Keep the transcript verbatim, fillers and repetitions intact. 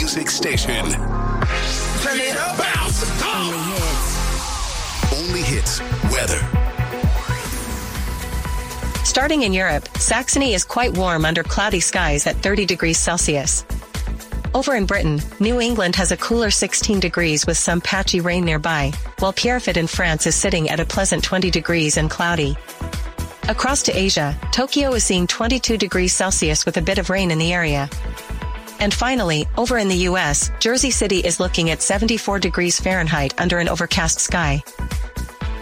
music station. Turn it up. Bounce. Only hits. Only hits. Weather. Starting in Europe, Saxony is quite warm under cloudy skies at thirty degrees Celsius. Over in Britain, New England has a cooler sixteen degrees with some patchy rain nearby, while Pierrefitte in France is sitting at a pleasant twenty degrees and cloudy. Across to Asia, Tokyo is seeing twenty-two degrees Celsius with a bit of rain in the area. And finally, over in the U S, Jersey City is looking at seventy-four degrees Fahrenheit under an overcast sky.